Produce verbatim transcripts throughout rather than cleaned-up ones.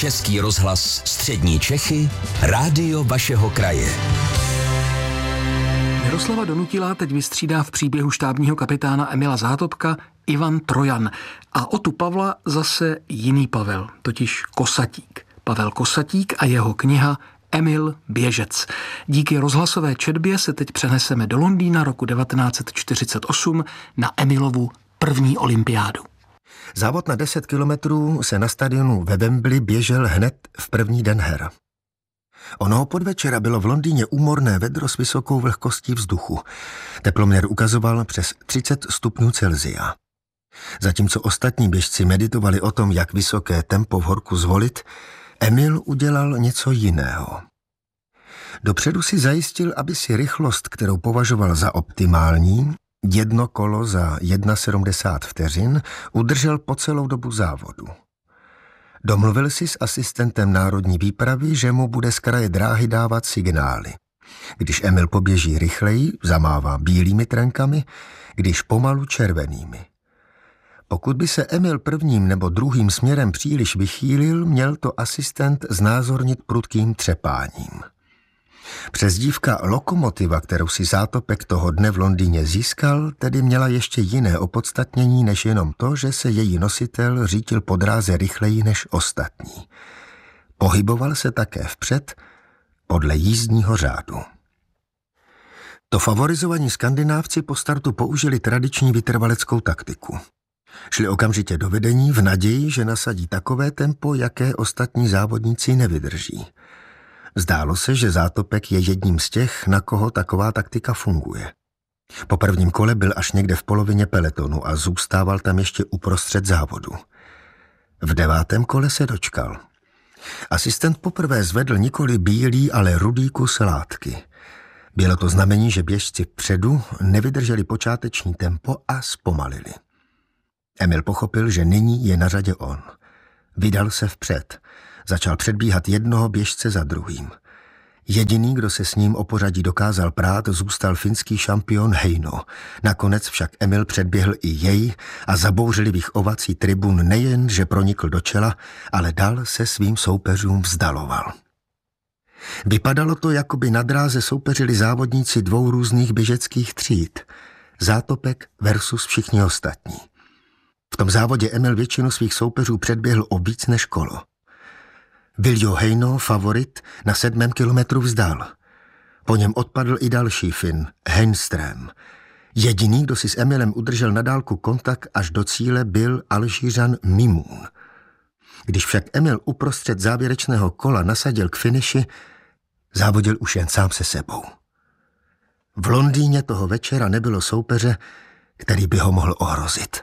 Český rozhlas Střední Čechy, rádio vašeho kraje. Miroslava Donutila teď vystřídá v příběhu štábního kapitána Emila Zátopka Ivan Trojan. A o tu Pavla zase jiný Pavel, totiž Kosatík. Pavel Kosatík a jeho kniha Emil Běžec. Díky rozhlasové četbě se teď přeneseme do Londýna roku devatenáct set čtyřicet osm na Emilovu první olympiádu. Závod na deset kilometrů se na stadionu ve Wembley běžel hned v první den her. Onoho podvečera bylo v Londýně úmorné vedro s vysokou vlhkostí vzduchu. Teploměr ukazoval přes třicet stupňů Celsia. Zatímco ostatní běžci meditovali o tom, jak vysoké tempo v horku zvolit, Emil udělal něco jiného. Dopředu si zajistil, aby si rychlost, kterou považoval za optimální, jedno kolo za sedmdesát jedna vteřin, udržel po celou dobu závodu. Domluvil si s asistentem národní výpravy, že mu bude z kraje dráhy dávat signály. Když Emil poběží rychleji, zamává bílými trenkami, když pomalu červenými. Pokud by se Emil prvním nebo druhým směrem příliš vychýlil, měl to asistent znázornit prudkým třepáním. Přezdívka Lokomotiva, kterou si Zátopek toho dne v Londýně získal, tedy měla ještě jiné opodstatnění než jenom to, že se její nositel řítil po dráze rychleji než ostatní. Pohyboval se také vpřed podle jízdního řádu. To favorizovaní Skandinávci po startu použili tradiční vytrvaleckou taktiku. Šli okamžitě do vedení v naději, že nasadí takové tempo, jaké ostatní závodníci nevydrží. Zdálo se, že Zátopek je jedním z těch, na koho taková taktika funguje. Po prvním kole byl až někde v polovině pelotonu a zůstával tam ještě uprostřed závodu. V devátém kole se dočkal. Asistent poprvé zvedl nikoli bílý, ale rudý kus látky. Bylo to znamení, že běžci vpředu nevydrželi počáteční tempo a zpomalili. Emil pochopil, že nyní je na řadě on. Vydal se vpřed. Začal předbíhat jednoho běžce za druhým. Jediný, kdo se s ním o pořadí dokázal prát, zůstal finský šampion Heino. Nakonec však Emil předběhl i jej a za bouřlivých ovací tribun nejen, že pronikl do čela, ale dal se svým soupeřům vzdaloval. Vypadalo to, jako by na dráze soupeřili závodníci dvou různých běžeckých tříd. Zátopek versus všichni ostatní. V tom závodě Emil většinu svých soupeřů předběhl o víc než kolo. Viljo Heino, favorit, na sedmém kilometru vzdal. Po něm odpadl i další Fin, Henström. Jediný, kdo si s Emilem udržel na dálku kontakt až do cíle, byl Alžířan Mimoun. Když však Emil uprostřed závěrečného kola nasadil k finiši, závodil už jen sám se sebou. V Londýně toho večera nebylo soupeře, který by ho mohl ohrozit.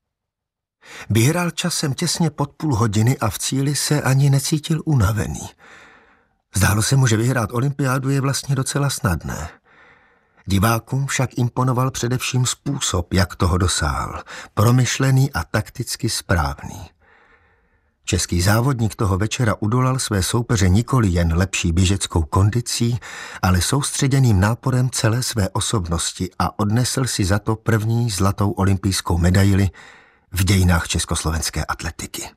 Vyhrál časem těsně pod půl hodiny a v cíli se ani necítil unavený. Zdálo se mu, že vyhrát olympiádu je vlastně docela snadné. Divákům však imponoval především způsob, jak toho dosáhl, promyšlený a takticky správný. Český závodník toho večera udolal své soupeře nikoli jen lepší běžeckou kondicí, ale soustředěným náporem celé své osobnosti a odnesl si za to první zlatou olympijskou medaili v dějinách československé atletiky.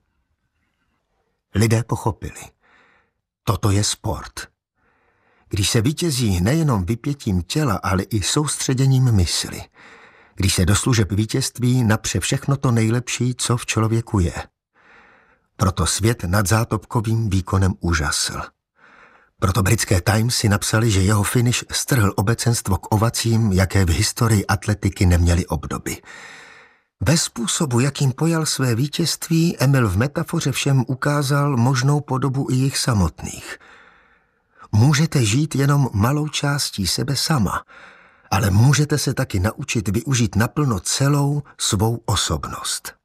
Lidé pochopili. Toto je sport. Když se vítězí nejenom vypětím těla, ale i soustředěním mysli. Když se do služeb vítězství napře všechno to nejlepší, co v člověku je. Proto svět nad Zátopkovým výkonem úžasl. Proto britské Times si napsali, že jeho finish strhl obecenstvo k ovacím, jaké v historii atletiky neměly obdoby. Ve způsobu, jakým pojal své vítězství, Emil v metafoře všem ukázal možnou podobu i jich samotných. Můžete žít jenom malou částí sebe sama, ale můžete se taky naučit využít naplno celou svou osobnost.